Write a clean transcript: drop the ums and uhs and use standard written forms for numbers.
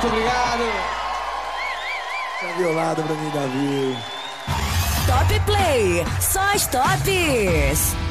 Muito obrigado. Tá violado pra mim, Davi. Top Play, só as tops.